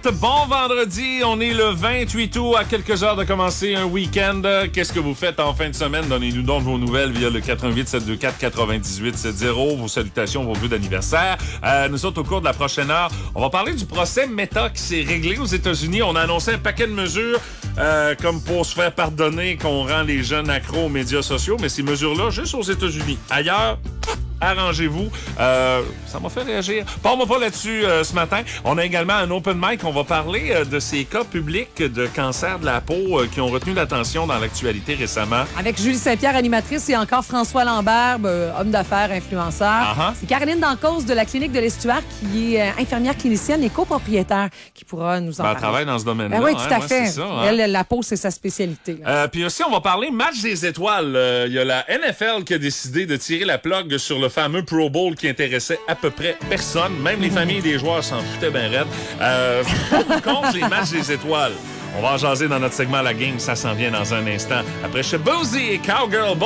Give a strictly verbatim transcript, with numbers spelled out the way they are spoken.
souhaite bon vendredi. On est le vingt-huit août, à quelques heures de commencer un week-end. Qu'est-ce que vous faites en fin de semaine? Donnez-nous donc vos nouvelles via le quatre un huit, sept deux quatre, quatre-huit sept zéro. Vos salutations, vos vœux d'anniversaire. Euh, nous autres, au cours de la prochaine heure, on va parler du procès Meta qui s'est réglé aux États-Unis. On a annoncé un paquet de mesures euh, comme pour se faire pardonner qu'on rend les jeunes accros aux médias sociaux. Mais ces mesures-là, juste aux États-Unis. Ailleurs... arrangez-vous. Euh, ça m'a fait réagir. Parle-moi pas là-dessus euh, ce matin. On a également un open mic. On va parler euh, de ces cas publics de cancer de la peau euh, qui ont retenu l'attention dans l'actualité récemment. Avec Julie Saint-Pierre, animatrice, et encore François Lambert, euh, homme d'affaires, influenceur. Uh-huh. C'est Caroline Dancause de la clinique de l'Estuaire qui est euh, infirmière clinicienne et copropriétaire qui pourra nous en Ben, parler. elle travaille dans ce domaine-là. Ben oui, tout hein? à Ouais, fait. c'est ça, hein? Elle, la peau, c'est sa spécialité. Euh, puis aussi, on va parler match des étoiles. Il euh, y a la N F L qui a décidé de tirer la plug sur le fameux Pro Bowl qui intéressait à peu près personne. Même les familles des joueurs s'en foutaient bien raide. Euh, contre les matchs des étoiles. On va en jaser dans notre segment La Game. Ça s'en vient dans un instant. Après chez Boozy et Cowgirl Boy.